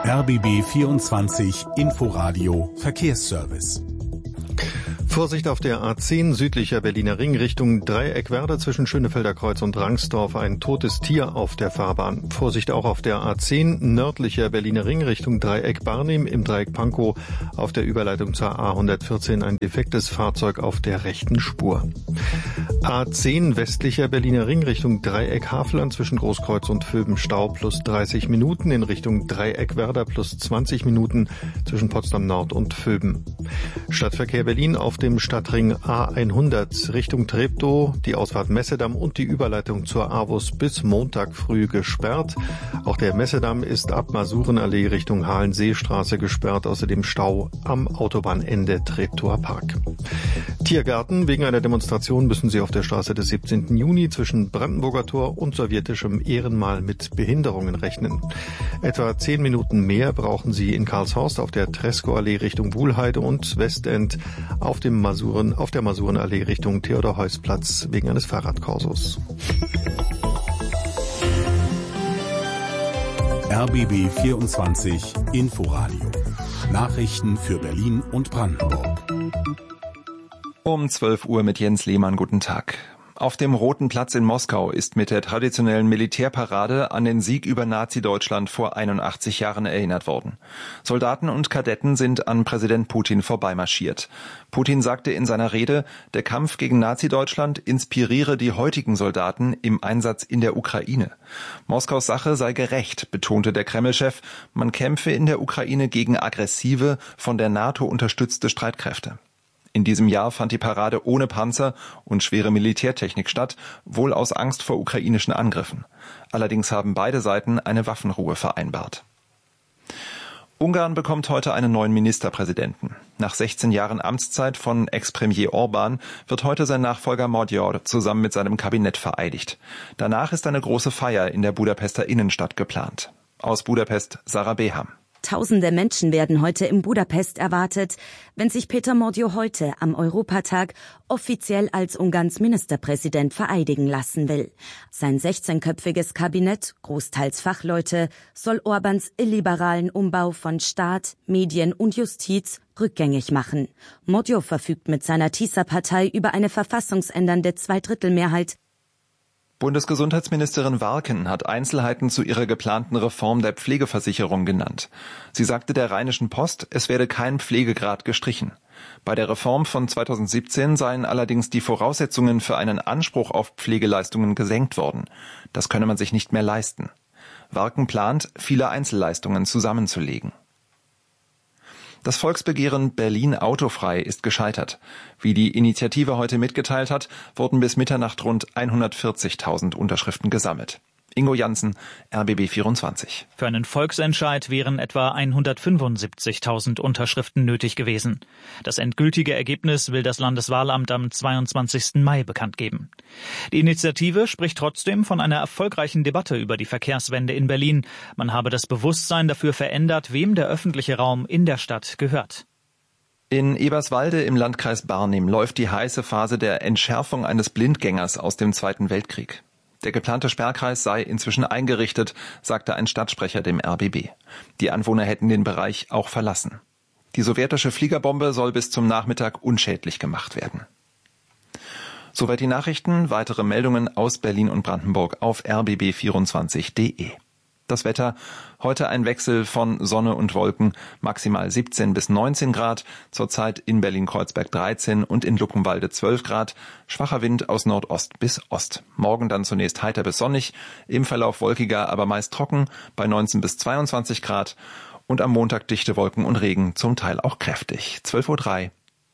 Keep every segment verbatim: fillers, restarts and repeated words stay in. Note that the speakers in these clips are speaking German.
R B B vierundzwanzig Inforadio Verkehrsservice. Vorsicht auf der A zehn südlicher Berliner Ring Richtung Dreieckwerder zwischen Schönefelder Kreuz und Rangsdorf ein totes Tier auf der Fahrbahn. Vorsicht auch auf der A zehn nördlicher Berliner Ring Richtung Dreieck Barnim im Dreieck Pankow auf der Überleitung zur A hundertvierzehn ein defektes Fahrzeug auf der rechten Spur. A zehn westlicher Berliner Ring Richtung Dreieck Havelland zwischen Großkreuz und Vöben Stau plus dreißig Minuten, in Richtung Dreieckwerder plus zwanzig Minuten zwischen Potsdam Nord und Vöben. Stadtverkehr Berlin auf dem Stadtring A hundert Richtung Treptow, die Ausfahrt Messedamm und die Überleitung zur AWUS bis Montag früh gesperrt. Auch der Messedamm ist ab Masurenallee Richtung Halenseestraße gesperrt, außerdem Stau am Autobahnende Treptower Park. Tiergarten, wegen einer Demonstration müssen Sie auf der Straße des siebzehnten Juni zwischen Brandenburger Tor und sowjetischem Ehrenmal mit Behinderungen rechnen. Etwa zehn Minuten mehr brauchen Sie in Karlshorst auf der Tresco-Allee Richtung Wuhlheide und Westend auf dem Masuren, auf der Masurenallee Richtung Theodor-Heuss-Platz wegen eines Fahrradkorsos. R B B vierundzwanzig Inforadio. Nachrichten für Berlin und Brandenburg. Um zwölf Uhr mit Jens Lehmann. Guten Tag. Auf dem Roten Platz in Moskau ist mit der traditionellen Militärparade an den Sieg über Nazi-Deutschland vor einundachtzig Jahren erinnert worden. Soldaten und Kadetten sind an Präsident Putin vorbeimarschiert. Putin sagte in seiner Rede, der Kampf gegen Nazi-Deutschland inspiriere die heutigen Soldaten im Einsatz in der Ukraine. Moskaus Sache sei gerecht, betonte der Kreml-Chef. Man kämpfe in der Ukraine gegen aggressive, von der NATO unterstützte Streitkräfte. In diesem Jahr fand die Parade ohne Panzer und schwere Militärtechnik statt, wohl aus Angst vor ukrainischen Angriffen. Allerdings haben beide Seiten eine Waffenruhe vereinbart. Ungarn bekommt heute einen neuen Ministerpräsidenten. Nach sechzehn Jahren Amtszeit von Ex-Premier Orbán wird heute sein Nachfolger Magyar zusammen mit seinem Kabinett vereidigt. Danach ist eine große Feier in der Budapester Innenstadt geplant. Aus Budapest Sarah Beham. Tausende Menschen werden heute in Budapest erwartet, wenn sich Péter Magyar heute am Europatag offiziell als Ungarns Ministerpräsident vereidigen lassen will. Sein sechzehnköpfiges Kabinett, großteils Fachleute, soll Orbáns illiberalen Umbau von Staat, Medien und Justiz rückgängig machen. Magyar verfügt mit seiner Tisza-Partei über eine verfassungsändernde Zweidrittelmehrheit. Bundesgesundheitsministerin Warken hat Einzelheiten zu ihrer geplanten Reform der Pflegeversicherung genannt. Sie sagte der Rheinischen Post, es werde kein Pflegegrad gestrichen. Bei der Reform von zweitausendsiebzehn seien allerdings die Voraussetzungen für einen Anspruch auf Pflegeleistungen gesenkt worden. Das könne man sich nicht mehr leisten. Warken plant, viele Einzelleistungen zusammenzulegen. Das Volksbegehren Berlin autofrei ist gescheitert. Wie die Initiative heute mitgeteilt hat, wurden bis Mitternacht rund hundertvierzigtausend Unterschriften gesammelt. Ingo Janssen, R B B vierundzwanzig. Für einen Volksentscheid wären etwa hundertfünfundsiebzigtausend Unterschriften nötig gewesen. Das endgültige Ergebnis will das Landeswahlamt am zweiundzwanzigsten Mai bekannt geben. Die Initiative spricht trotzdem von einer erfolgreichen Debatte über die Verkehrswende in Berlin. Man habe das Bewusstsein dafür verändert, wem der öffentliche Raum in der Stadt gehört. In Eberswalde im Landkreis Barnim läuft die heiße Phase der Entschärfung eines Blindgängers aus dem Zweiten Weltkrieg. Der geplante Sperrkreis sei inzwischen eingerichtet, sagte ein Stadtsprecher dem R B B. Die Anwohner hätten den Bereich auch verlassen. Die sowjetische Fliegerbombe soll bis zum Nachmittag unschädlich gemacht werden. Soweit die Nachrichten. Weitere Meldungen aus Berlin und Brandenburg auf r b b vierundzwanzig punkt de. Das Wetter, heute ein Wechsel von Sonne und Wolken, maximal siebzehn bis neunzehn Grad, zurzeit in Berlin-Kreuzberg dreizehn und in Luckenwalde zwölf Grad, schwacher Wind aus Nordost bis Ost. Morgen dann zunächst heiter bis sonnig, im Verlauf wolkiger, aber meist trocken, bei neunzehn bis zweiundzwanzig Grad und am Montag dichte Wolken und Regen, zum Teil auch kräftig. zwölf Uhr drei.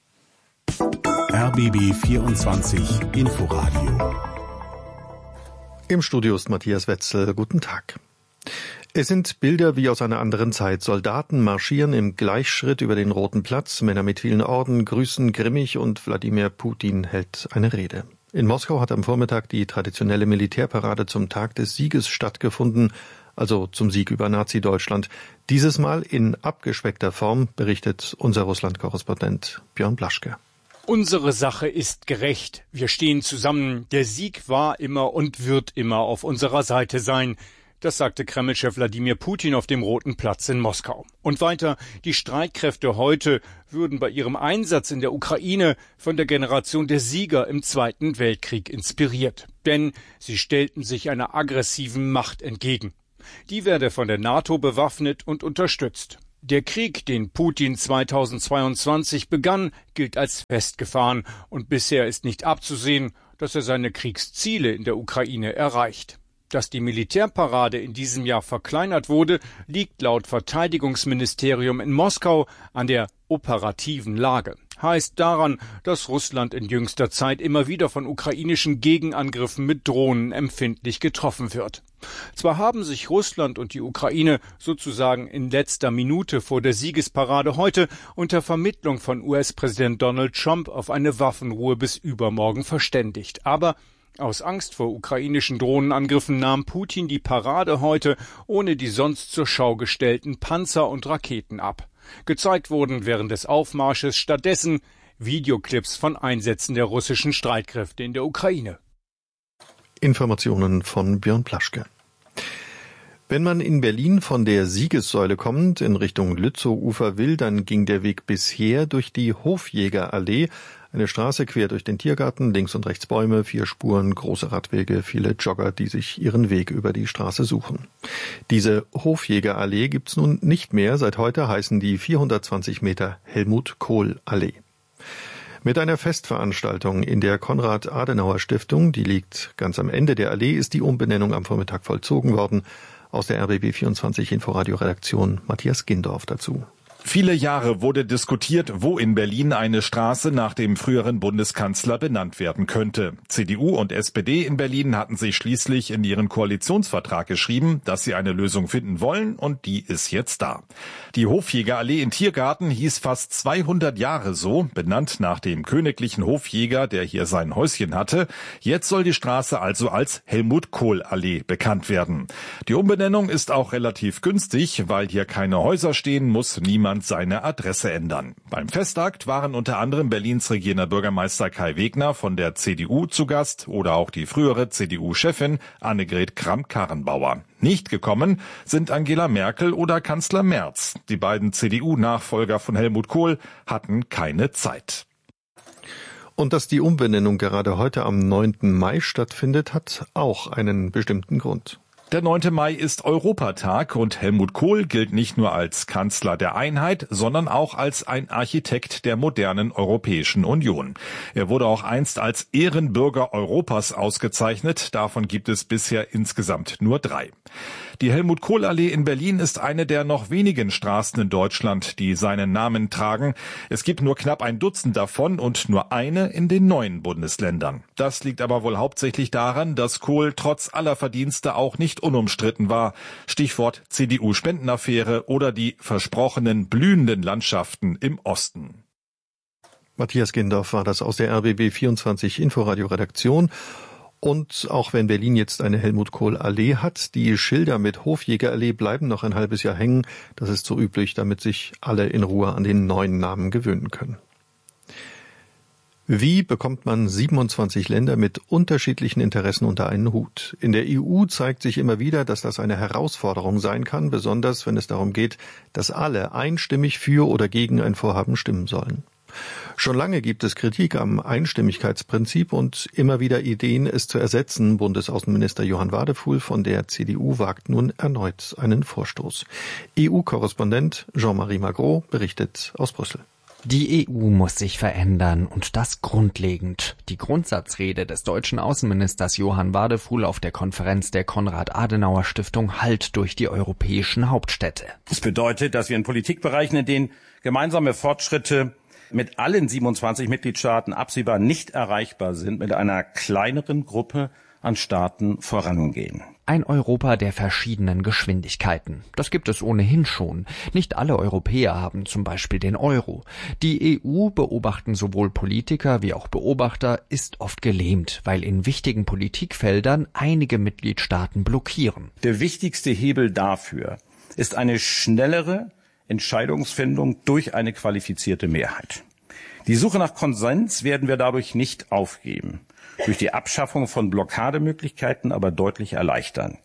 R B B vierundzwanzig Inforadio. Im Studio ist Matthias Wetzel. Guten Tag. Es sind Bilder wie aus einer anderen Zeit. Soldaten marschieren im Gleichschritt über den Roten Platz. Männer mit vielen Orden grüßen grimmig und Wladimir Putin hält eine Rede. In Moskau hat am Vormittag die traditionelle Militärparade zum Tag des Sieges stattgefunden, also zum Sieg über Nazi-Deutschland. Dieses Mal in abgespeckter Form, berichtet unser Russland-Korrespondent Björn Blaschke. Unsere Sache ist gerecht. Wir stehen zusammen. Der Sieg war immer und wird immer auf unserer Seite sein. Das sagte Kreml-Chef Wladimir Putin auf dem Roten Platz in Moskau. Und weiter, die Streitkräfte heute würden bei ihrem Einsatz in der Ukraine von der Generation der Sieger im Zweiten Weltkrieg inspiriert. Denn sie stellten sich einer aggressiven Macht entgegen. Die werde von der NATO bewaffnet und unterstützt. Der Krieg, den Putin zweitausendzweiundzwanzig begann, gilt als festgefahren und bisher ist nicht abzusehen, dass er seine Kriegsziele in der Ukraine erreicht. Dass die Militärparade in diesem Jahr verkleinert wurde, liegt laut Verteidigungsministerium in Moskau an der operativen Lage. Heißt daran, dass Russland in jüngster Zeit immer wieder von ukrainischen Gegenangriffen mit Drohnen empfindlich getroffen wird. Zwar haben sich Russland und die Ukraine sozusagen in letzter Minute vor der Siegesparade heute unter Vermittlung von U S-Präsident Donald Trump auf eine Waffenruhe bis übermorgen verständigt. Aber aus Angst vor ukrainischen Drohnenangriffen nahm Putin die Parade heute ohne die sonst zur Schau gestellten Panzer und Raketen ab. Gezeigt wurden während des Aufmarsches stattdessen Videoclips von Einsätzen der russischen Streitkräfte in der Ukraine. Informationen von Björn Plaschke. Wenn man in Berlin von der Siegessäule kommend in Richtung Lützow-Ufer will, dann ging der Weg bisher durch die Hofjägerallee, eine Straße quer durch den Tiergarten, links und rechts Bäume, vier Spuren, große Radwege, viele Jogger, die sich ihren Weg über die Straße suchen. Diese Hofjägerallee gibt's nun nicht mehr. Seit heute heißen die vierhundertzwanzig Meter Helmut-Kohl-Allee. Mit einer Festveranstaltung in der Konrad-Adenauer-Stiftung, die liegt ganz am Ende der Allee, ist die Umbenennung am Vormittag vollzogen worden. Aus der R B B vierundzwanzig Inforadio-Redaktion Matthias Gindorf dazu. Viele Jahre wurde diskutiert, wo in Berlin eine Straße nach dem früheren Bundeskanzler benannt werden könnte. C D U und S P D in Berlin hatten sich schließlich in ihren Koalitionsvertrag geschrieben, dass sie eine Lösung finden wollen, und die ist jetzt da. Die Hofjägerallee in Tiergarten hieß fast zweihundert Jahre so, benannt nach dem königlichen Hofjäger, der hier sein Häuschen hatte. Jetzt soll die Straße also als Helmut-Kohl-Allee bekannt werden. Die Umbenennung ist auch relativ günstig, weil hier keine Häuser stehen, muss niemand seine Adresse ändern. Beim Festakt waren unter anderem Berlins regierender Bürgermeister Kai Wegner von der C D U zu Gast oder auch die frühere C D U-Chefin Annegret Kramp-Karrenbauer. Nicht gekommen sind Angela Merkel oder Kanzler Merz. Die beiden C D U-Nachfolger von Helmut Kohl hatten keine Zeit. Und dass die Umbenennung gerade heute am neunten Mai stattfindet, hat auch einen bestimmten Grund. Der neunte Mai ist Europatag und Helmut Kohl gilt nicht nur als Kanzler der Einheit, sondern auch als ein Architekt der modernen Europäischen Union. Er wurde auch einst als Ehrenbürger Europas ausgezeichnet. Davon gibt es bisher insgesamt nur drei. Die Helmut-Kohl-Allee in Berlin ist eine der noch wenigen Straßen in Deutschland, die seinen Namen tragen. Es gibt nur knapp ein Dutzend davon und nur eine in den neuen Bundesländern. Das liegt aber wohl hauptsächlich daran, dass Kohl trotz aller Verdienste auch nicht unumstritten war. Stichwort C D U-Spendenaffäre oder die versprochenen blühenden Landschaften im Osten. Matthias Gindorf war das aus der R B B vierundzwanzig Inforadio-Redaktion. Und auch wenn Berlin jetzt eine Helmut-Kohl-Allee hat, die Schilder mit Hofjägerallee bleiben noch ein halbes Jahr hängen. Das ist so üblich, damit sich alle in Ruhe an den neuen Namen gewöhnen können. Wie bekommt man siebenundzwanzig Länder mit unterschiedlichen Interessen unter einen Hut? In der E U zeigt sich immer wieder, dass das eine Herausforderung sein kann, besonders wenn es darum geht, dass alle einstimmig für oder gegen ein Vorhaben stimmen sollen. Schon lange gibt es Kritik am Einstimmigkeitsprinzip und immer wieder Ideen, es zu ersetzen. Bundesaußenminister Johann Wadefuhl von der C D U wagt nun erneut einen Vorstoß. E U-Korrespondent Jean-Marie Magro berichtet aus Brüssel. Die E U muss sich verändern und das grundlegend. Die Grundsatzrede des deutschen Außenministers Johann Wadefuhl auf der Konferenz der Konrad-Adenauer-Stiftung hallt durch die europäischen Hauptstädte. Das bedeutet, dass wir in Politikbereichen, in denen gemeinsame Fortschritte mit allen siebenundzwanzig Mitgliedstaaten absehbar nicht erreichbar sind, mit einer kleineren Gruppe an Staaten vorangehen. Ein Europa der verschiedenen Geschwindigkeiten. Das gibt es ohnehin schon. Nicht alle Europäer haben zum Beispiel den Euro. Die E U, beobachten sowohl Politiker wie auch Beobachter, ist oft gelähmt, weil in wichtigen Politikfeldern einige Mitgliedstaaten blockieren. Der wichtigste Hebel dafür ist eine schnellere Entscheidungsfindung durch eine qualifizierte Mehrheit. Die Suche nach Konsens werden wir dadurch nicht aufgeben, durch die Abschaffung von Blockademöglichkeiten aber deutlich erleichtern.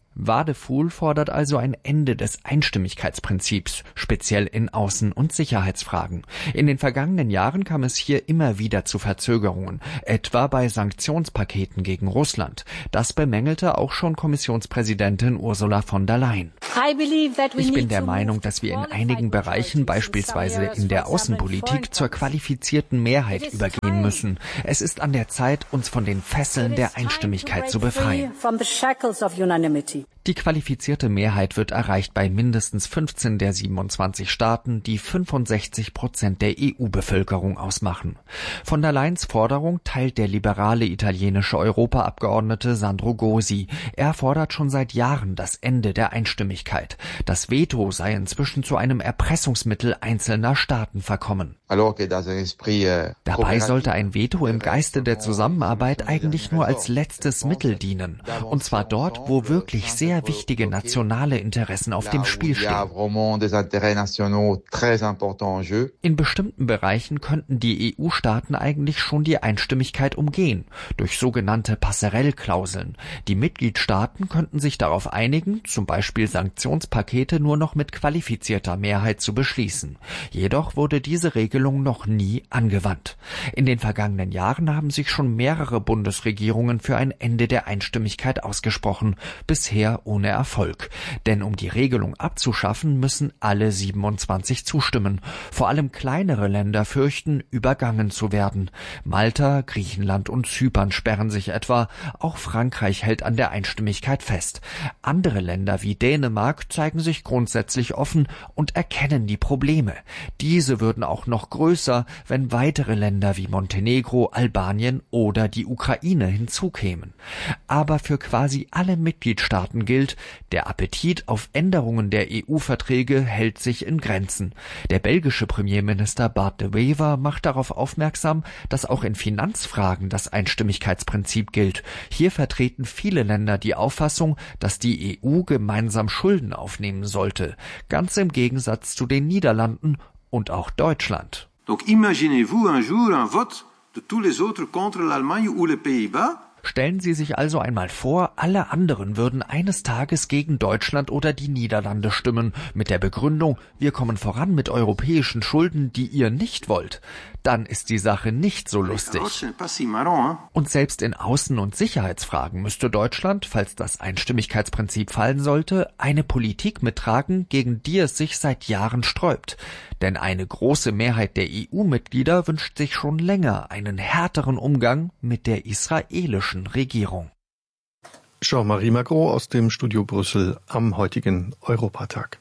Wadefuhl fordert also ein Ende des Einstimmigkeitsprinzips, speziell in Außen- und Sicherheitsfragen. In den vergangenen Jahren kam es hier immer wieder zu Verzögerungen, etwa bei Sanktionspaketen gegen Russland. Das bemängelte auch schon Kommissionspräsidentin Ursula von der Leyen. Ich bin der Meinung, dass wir in einigen Bereichen, beispielsweise in der Außenpolitik, zur qualifizierten Mehrheit übergehen müssen. Es ist an der Zeit, uns von den Fesseln der Einstimmigkeit zu befreien. Die qualifizierte Mehrheit wird erreicht bei mindestens fünfzehn der siebenundzwanzig Staaten, die fünfundsechzig Prozent der E U-Bevölkerung ausmachen. Von der Leyens Forderung teilt der liberale italienische Europaabgeordnete Sandro Gosi. Er fordert schon seit Jahren das Ende der Einstimmigkeit. Das Veto sei inzwischen zu einem Erpressungsmittel einzelner Staaten verkommen. Dabei sollte ein Veto im Geiste der Zusammenarbeit eigentlich nur als letztes Mittel dienen. Und zwar dort, wo wirklich sehr wichtige nationale Interessen auf dem Spiel stehen. In bestimmten Bereichen könnten die E U-Staaten eigentlich schon die Einstimmigkeit umgehen, durch sogenannte Passerelle-Klauseln. Die Mitgliedstaaten könnten sich darauf einigen, zum Beispiel Sanktionspakete nur noch mit qualifizierter Mehrheit zu beschließen. Jedoch wurde diese Regelung noch nie angewandt. In den vergangenen Jahren haben sich schon mehrere Bundesregierungen für ein Ende der Einstimmigkeit ausgesprochen, bisher ohne Erfolg. Denn um die Regelung abzuschaffen, müssen alle siebenundzwanzig zustimmen. Vor allem kleinere Länder fürchten, übergangen zu werden. Malta, Griechenland und Zypern sperren sich etwa. Auch Frankreich hält an der Einstimmigkeit fest. Andere Länder wie Dänemark zeigen sich grundsätzlich offen und erkennen die Probleme. Diese würden auch noch größer, wenn weitere Länder wie Montenegro, Albanien oder die Ukraine hinzukämen. Aber für quasi alle Mitgliedstaaten gilt, der Appetit auf Änderungen der E U-Verträge hält sich in Grenzen. Der belgische Premierminister Bart de Wever macht darauf aufmerksam, dass auch in Finanzfragen das Einstimmigkeitsprinzip gilt. Hier vertreten viele Länder die Auffassung, dass die E U gemeinsam Schulden aufnehmen sollte, ganz im Gegensatz zu den Niederlanden und auch Deutschland. Donc imaginez-vous un jour un vote de tous les autres contre l'Allemagne ou les Pays-Bas? Stellen Sie sich also einmal vor, alle anderen würden eines Tages gegen Deutschland oder die Niederlande stimmen, mit der Begründung, wir kommen voran mit europäischen Schulden, die ihr nicht wollt. Dann ist die Sache nicht so lustig. Und selbst in Außen- und Sicherheitsfragen müsste Deutschland, falls das Einstimmigkeitsprinzip fallen sollte, eine Politik mittragen, gegen die es sich seit Jahren sträubt. Denn eine große Mehrheit der E U-Mitglieder wünscht sich schon länger einen härteren Umgang mit der israelischen Regierung. Jean-Marie Magro aus dem Studio Brüssel am heutigen Europatag.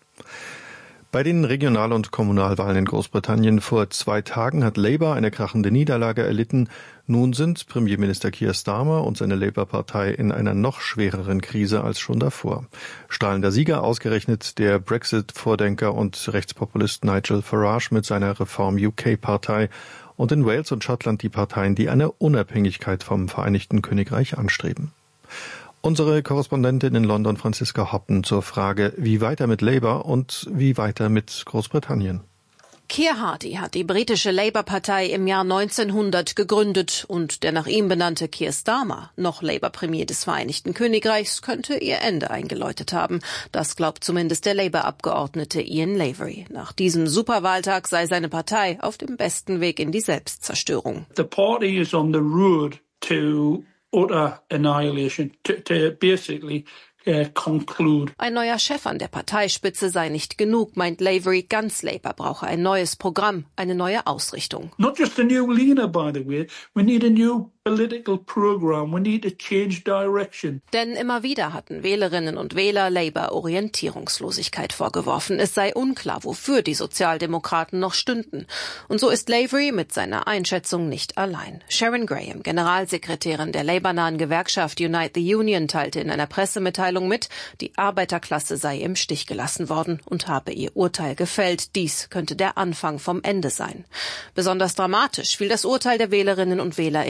Bei den Regional- und Kommunalwahlen in Großbritannien vor zwei Tagen hat Labour eine krachende Niederlage erlitten. Nun sind Premierminister Keir Starmer und seine Labour-Partei in einer noch schwereren Krise als schon davor. Strahlender Sieger ausgerechnet der Brexit-Vordenker und Rechtspopulist Nigel Farage mit seiner Reform-U K-Partei und in Wales und Schottland die Parteien, die eine Unabhängigkeit vom Vereinigten Königreich anstreben. Unsere Korrespondentin in London, Franziska Hoppen, zur Frage, wie weiter mit Labour und wie weiter mit Großbritannien. Keir Hardie hat die britische Labour-Partei im Jahr neunzehnhundert gegründet und der nach ihm benannte Keir Starmer, noch Labour-Premier des Vereinigten Königreichs, könnte ihr Ende eingeläutet haben. Das glaubt zumindest der Labour-Abgeordnete Ian Lavery. Nach diesem Superwahltag sei seine Partei auf dem besten Weg in die Selbstzerstörung. The party is on the road to utter annihilation, to, to basically uh, conclude. Ein neuer Chef an der Parteispitze sei nicht genug, meint Lavery. Ganz Labour brauche ein neues Programm, eine neue Ausrichtung. Not just a new leader, by the way. We need a new political program. We need to change direction. Denn immer wieder hatten Wählerinnen und Wähler Labour Orientierungslosigkeit vorgeworfen. Es sei unklar, wofür die Sozialdemokraten noch stünden. Und so ist Lavery mit seiner Einschätzung nicht allein. Sharon Graham, Generalsekretärin der Labour-nahen Gewerkschaft Unite the Union, teilte in einer Pressemitteilung mit, die Arbeiterklasse sei im Stich gelassen worden und habe ihr Urteil gefällt. Dies könnte der Anfang vom Ende sein. Besonders dramatisch fiel das Urteil der Wählerinnen und Wähler in Wales.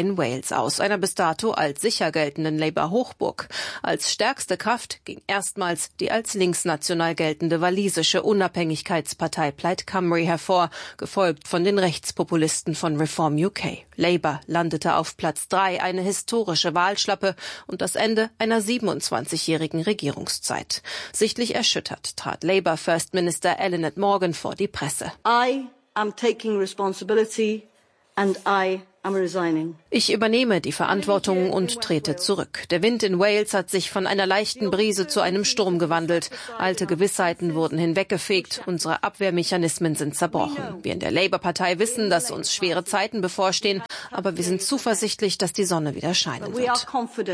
Wales aus, einer bis dato als sicher geltenden Labour-Hochburg. Als stärkste Kraft ging erstmals die als linksnational geltende walisische Unabhängigkeitspartei Plaid Cymru hervor, gefolgt von den Rechtspopulisten von Reform U K. Labour landete auf Platz drei, eine historische Wahlschlappe und das Ende einer siebenundzwanzigjährigen Regierungszeit. Sichtlich erschüttert trat Labour First Minister Eluned Morgan vor die Presse. I am taking responsibility and I am resigning. Ich übernehme die Verantwortung und trete zurück. Der Wind in Wales hat sich von einer leichten Brise zu einem Sturm gewandelt. Alte Gewissheiten wurden hinweggefegt. Unsere Abwehrmechanismen sind zerbrochen. Wir in der Labour-Partei wissen, dass uns schwere Zeiten bevorstehen, aber wir sind zuversichtlich, dass die Sonne wieder scheinen wird.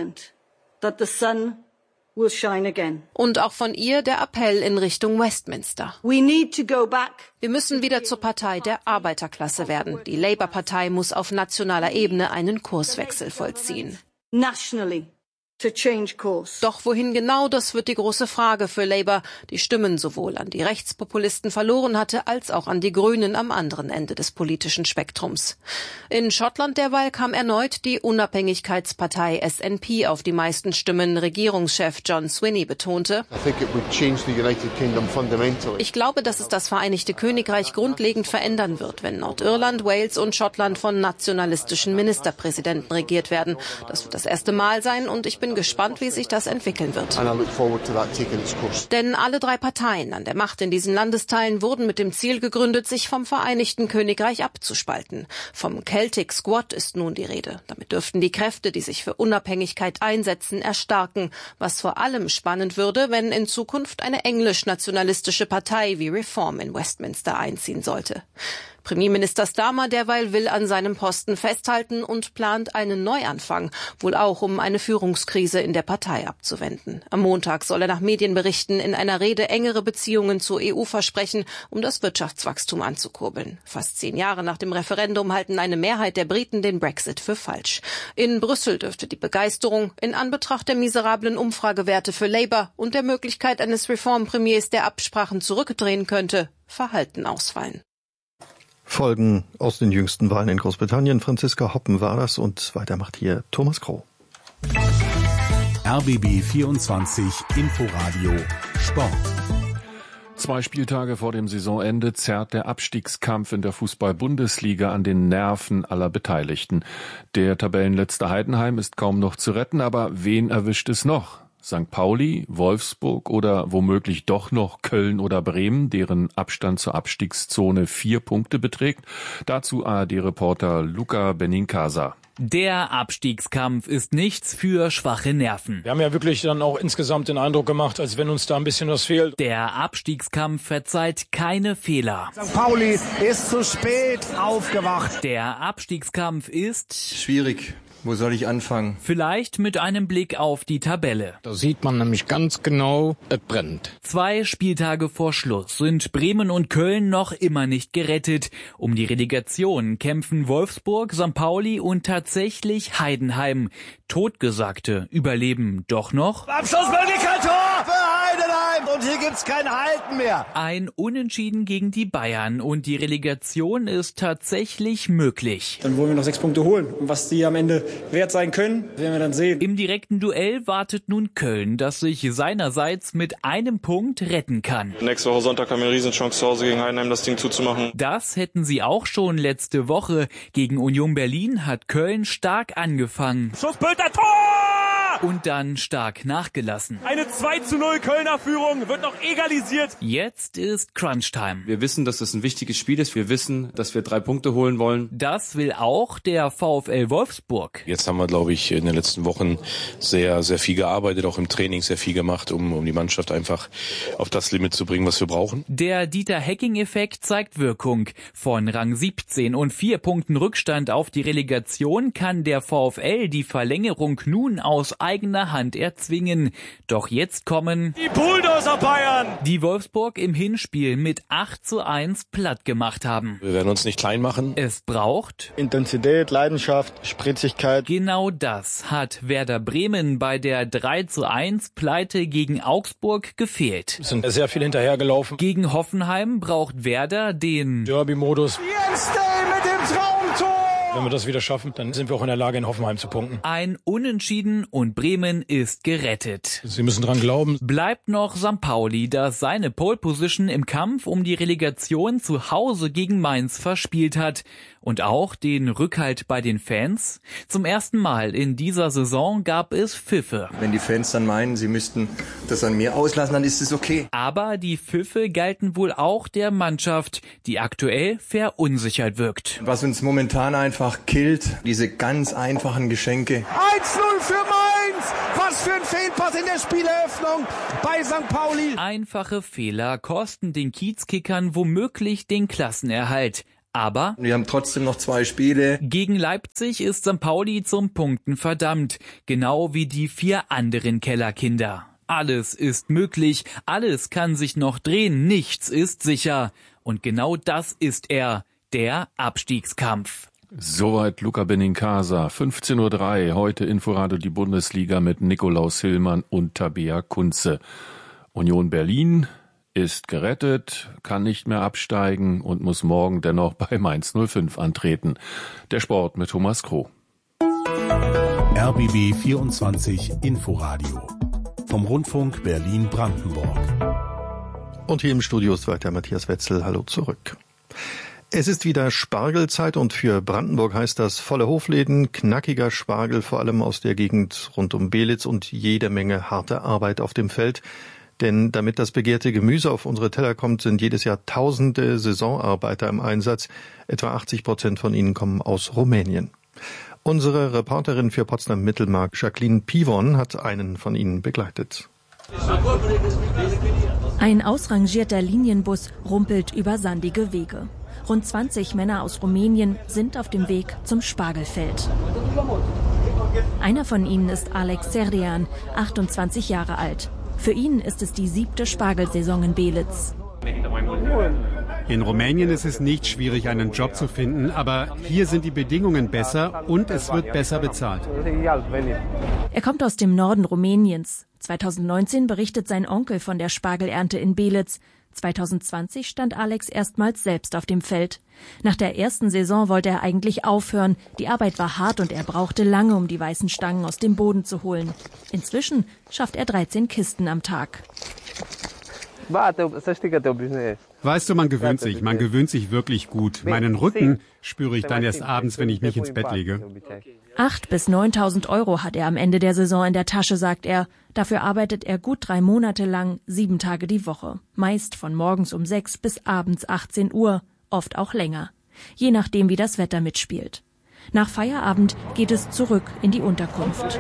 Will shine again. Und auch von ihr der Appell in Richtung Westminster. We need to go back. Wir müssen wieder zur Partei der Arbeiterklasse werden. Die Labour-Partei muss auf nationaler Ebene einen Kurswechsel vollziehen. Nationally. To change course. Doch wohin genau, das wird die große Frage für Labour, die Stimmen sowohl an die Rechtspopulisten verloren hatte, als auch an die Grünen am anderen Ende des politischen Spektrums. In Schottland derweil kam erneut die Unabhängigkeitspartei S N P auf die meisten Stimmen. Regierungschef John Swinney betonte: Ich glaube, dass es das Vereinigte Königreich grundlegend verändern wird, wenn Nordirland, Wales und Schottland von nationalistischen Ministerpräsidenten regiert werden. Das wird das erste Mal sein und ich bin gespannt, wie sich das entwickeln wird. Denn alle drei Parteien an der Macht in diesen Landesteilen wurden mit dem Ziel gegründet, sich vom Vereinigten Königreich abzuspalten. Vom Celtic Squad ist nun die Rede. Damit dürften die Kräfte, die sich für Unabhängigkeit einsetzen, erstarken. Was vor allem spannend würde, wenn in Zukunft eine englisch-nationalistische Partei wie Reform in Westminster einziehen sollte. Premierminister Starmer derweil will an seinem Posten festhalten und plant einen Neuanfang, wohl auch um eine Führungskrise in der Partei abzuwenden. Am Montag soll er nach Medienberichten in einer Rede engere Beziehungen zur E U versprechen, um das Wirtschaftswachstum anzukurbeln. Fast zehn Jahre nach dem Referendum halten eine Mehrheit der Briten den Brexit für falsch. In Brüssel dürfte die Begeisterung in Anbetracht der miserablen Umfragewerte für Labour und der Möglichkeit eines Reformpremiers, der Absprachen zurückdrehen könnte, verhalten ausfallen. Folgen aus den jüngsten Wahlen in Großbritannien. Franziska Hoppen war das und weiter macht hier Thomas Kroh. R B B vierundzwanzig Inforadio Sport. Zwei Spieltage vor dem Saisonende zerrt der Abstiegskampf in der Fußball-Bundesliga an den Nerven aller Beteiligten. Der Tabellenletzte Heidenheim ist kaum noch zu retten, aber wen erwischt es noch? Sankt Pauli, Wolfsburg oder womöglich doch noch Köln oder Bremen, deren Abstand zur Abstiegszone vier Punkte beträgt. Dazu A R D-Reporter Luca Benincasa. Der Abstiegskampf ist nichts für schwache Nerven. Wir haben ja wirklich dann auch insgesamt den Eindruck gemacht, als wenn uns da ein bisschen was fehlt. Der Abstiegskampf verzeiht keine Fehler. Sankt Pauli ist zu spät aufgewacht. Der Abstiegskampf ist schwierig. Wo soll ich anfangen? Vielleicht mit einem Blick auf die Tabelle. Da sieht man nämlich ganz genau, es brennt. Zwei Spieltage vor Schluss sind Bremen und Köln noch immer nicht gerettet. Um die Relegation kämpfen Wolfsburg, Sankt Pauli und tatsächlich Heidenheim. Totgesagte überleben doch noch. Abschlussmöglichkeit, Tor für Heidenheim! Und hier gibt's kein Halten mehr. Ein Unentschieden gegen die Bayern und die Relegation ist tatsächlich möglich. Dann wollen wir noch sechs Punkte holen. Und was die am Ende wert sein können, werden wir dann sehen. Im direkten Duell wartet nun Köln, das sich seinerseits mit einem Punkt retten kann. Nächste Woche Sonntag haben wir eine Riesenchance, zu Hause gegen Heidenheim das Ding zuzumachen. Das hätten sie auch schon letzte Woche. Gegen Union Berlin hat Köln stark angefangen. Schuss, Bülter, Tor! Und dann stark nachgelassen. Eine zwei zu null Kölner Führung wird noch egalisiert. Jetzt ist Crunchtime. Wir wissen, dass das ein wichtiges Spiel ist. Wir wissen, dass wir drei Punkte holen wollen. Das will auch der VfL Wolfsburg. Jetzt haben wir, glaube ich, in den letzten Wochen sehr, sehr viel gearbeitet, auch im Training sehr viel gemacht, um, um die Mannschaft einfach auf das Limit zu bringen, was wir brauchen. Der Dieter-Hecking-Effekt zeigt Wirkung. Von Rang siebzehn und vier Punkten Rückstand auf die Relegation kann der VfL die Verlängerung nun aus eigener Hand erzwingen. Doch jetzt kommen die Bulldozer Bayern, die Wolfsburg im Hinspiel mit acht zu eins platt gemacht haben. Wir werden uns nicht klein machen. Es braucht Intensität, Leidenschaft, Spritzigkeit. Genau das hat Werder Bremen bei der drei zu eins Pleite gegen Augsburg gefehlt. Es sind sehr viel hinterhergelaufen. Gegen Hoffenheim braucht Werder den Derby-Modus. Jens Day mit dem Traumtor! Wenn wir das wieder schaffen, dann sind wir auch in der Lage, in Hoffenheim zu punkten. Ein Unentschieden und Bremen ist gerettet. Sie müssen dran glauben. Bleibt noch Sankt Pauli, das seine Pole Position im Kampf um die Relegation zu Hause gegen Mainz verspielt hat. Und auch den Rückhalt bei den Fans. Zum ersten Mal in dieser Saison gab es Pfiffe. Wenn die Fans dann meinen, sie müssten das an mir auslassen, dann ist es okay. Aber die Pfiffe galten wohl auch der Mannschaft, die aktuell verunsichert wirkt. Was uns momentan einfach killt, diese ganz einfachen Geschenke. eins null für Mainz! Was für ein Fehlpass in der Spieleröffnung bei Sankt Pauli. Einfache Fehler kosten den Kiezkickern womöglich den Klassenerhalt. Aber wir haben trotzdem noch zwei Spiele. Gegen Leipzig ist Sankt Pauli zum Punkten verdammt, genau wie die vier anderen Kellerkinder. Alles ist möglich, alles kann sich noch drehen, nichts ist sicher. Und genau das ist er, der Abstiegskampf. Soweit Luca Benincasa, fünfzehn Uhr drei, heute Inforadio die Bundesliga mit Nikolaus Hillmann und Tabea Kunze. Union Berlin ist gerettet, kann nicht mehr absteigen und muss morgen dennoch bei Mainz null fünf antreten. Der Sport mit Thomas Kroh. R B B vierundzwanzig Inforadio vom Rundfunk Berlin-Brandenburg. Und hier im Studio ist weiter Matthias Wetzel. Hallo zurück. Es ist wieder Spargelzeit und für Brandenburg heißt das volle Hofläden, knackiger Spargel, vor allem aus der Gegend rund um Belitz und jede Menge harte Arbeit auf dem Feld. Denn damit das begehrte Gemüse auf unsere Teller kommt, sind jedes Jahr tausende Saisonarbeiter im Einsatz. Etwa achtzig Prozent von ihnen kommen aus Rumänien. Unsere Reporterin für Potsdam-Mittelmark, Jacqueline Pivon, hat einen von ihnen begleitet. Ein ausrangierter Linienbus rumpelt über sandige Wege. Rund zwanzig Männer aus Rumänien sind auf dem Weg zum Spargelfeld. Einer von ihnen ist Alex Serdian, achtundzwanzig Jahre alt. Für ihn ist es die siebte Spargelsaison in Belitz. In Rumänien ist es nicht schwierig, einen Job zu finden, aber hier sind die Bedingungen besser und es wird besser bezahlt. Er kommt aus dem Norden Rumäniens. zweitausendneunzehn berichtet sein Onkel von der Spargelernte in Belitz. zweitausendzwanzig stand Alex erstmals selbst auf dem Feld. Nach der ersten Saison wollte er eigentlich aufhören. Die Arbeit war hart und er brauchte lange, um die weißen Stangen aus dem Boden zu holen. Inzwischen schafft er dreizehn Kisten am Tag. Weißt du, man gewöhnt sich, man gewöhnt sich wirklich gut. Meinen Rücken spüre ich dann erst abends, wenn ich mich ins Bett lege. Acht bis neuntausend Euro hat er am Ende der Saison in der Tasche, sagt er. Dafür arbeitet er gut drei Monate lang, sieben Tage die Woche. Meist von morgens um sechs bis abends achtzehn Uhr, oft auch länger. Je nachdem, wie das Wetter mitspielt. Nach Feierabend geht es zurück in die Unterkunft.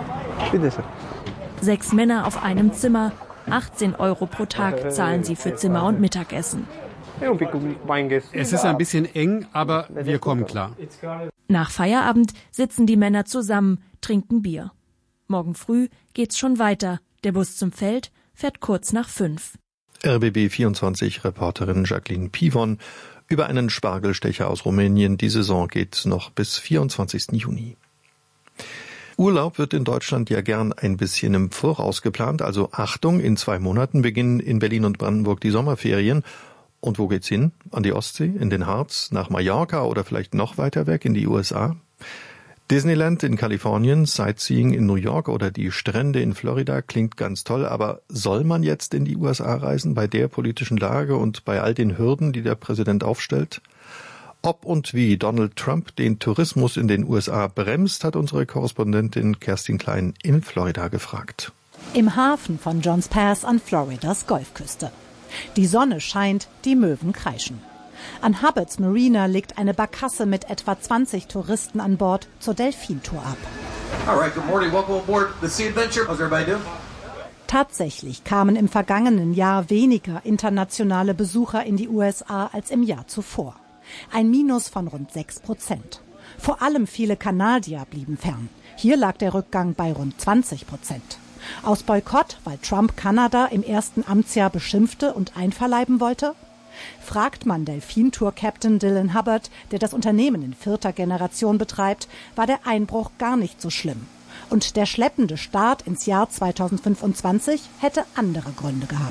Sechs Männer auf einem Zimmer, achtzehn Euro pro Tag zahlen sie für Zimmer und Mittagessen. Es ist ein bisschen eng, aber wir kommen klar. Nach Feierabend sitzen die Männer zusammen, trinken Bier. Morgen früh geht's schon weiter. Der Bus zum Feld fährt kurz nach fünf. R B B vierundzwanzig Reporterin Jacqueline Pivon über einen Spargelstecher aus Rumänien. Die Saison geht noch bis vierundzwanzigsten Juni. Urlaub wird in Deutschland ja gern ein bisschen im Voraus geplant. Also Achtung, in zwei Monaten beginnen in Berlin und Brandenburg die Sommerferien. Und wo geht's hin? An die Ostsee, in den Harz, nach Mallorca oder vielleicht noch weiter weg in die U S A? Disneyland in Kalifornien, Sightseeing in New York oder die Strände in Florida klingt ganz toll, aber soll man jetzt in die U S A reisen bei der politischen Lage und bei all den Hürden, die der Präsident aufstellt? Ob und wie Donald Trump den Tourismus in den U S A bremst, hat unsere Korrespondentin Kerstin Klein in Florida gefragt. Im Hafen von Johns Pass an Floridas Golfküste. Die Sonne scheint, die Möwen kreischen. An Hubbards Marina legt eine Barkasse mit etwa zwanzig Touristen an Bord zur Delfintour ab. Alright, good morning. Welcome aboard the Sea Adventure. How's everybody doing? Tatsächlich kamen im vergangenen Jahr weniger internationale Besucher in die U S A als im Jahr zuvor. Ein Minus von rund sechs Prozent. Vor allem viele Kanadier blieben fern. Hier lag der Rückgang bei rund zwanzig Prozent. Aus Boykott, weil Trump Kanada im ersten Amtsjahr beschimpfte und einverleiben wollte? Fragt man Delfintour-Captain Dylan Hubbard, der das Unternehmen in vierter Generation betreibt, war der Einbruch gar nicht so schlimm. Und der schleppende Start ins Jahr zweitausendfünfundzwanzig hätte andere Gründe gehabt.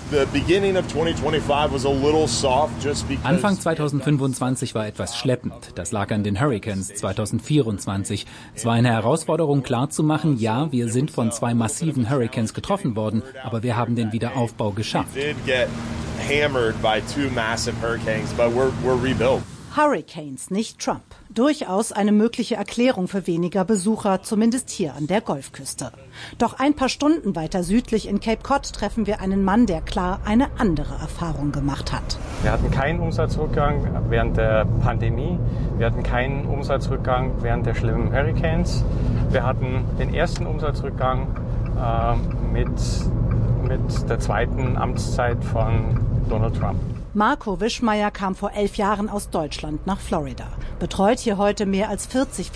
Anfang zweitausendfünfundzwanzig war etwas schleppend. Das lag an den Hurricanes zweitausendvierundzwanzig. Es war eine Herausforderung, klarzumachen, ja, wir sind von zwei massiven Hurricanes getroffen worden, aber wir haben den Wiederaufbau geschafft. Hurricanes, nicht Trump. Durchaus eine mögliche Erklärung für weniger Besucher, zumindest hier an der Golfküste. Doch ein paar Stunden weiter südlich in Cape Cod treffen wir einen Mann, der klar eine andere Erfahrung gemacht hat. Wir hatten keinen Umsatzrückgang während der Pandemie. Wir hatten keinen Umsatzrückgang während der schlimmen Hurricanes. Wir hatten den ersten Umsatzrückgang äh, mit, mit der zweiten Amtszeit von Donald Trump. Marco Wischmeier kam vor elf Jahren aus Deutschland nach Florida, betreut hier heute mehr als vierzig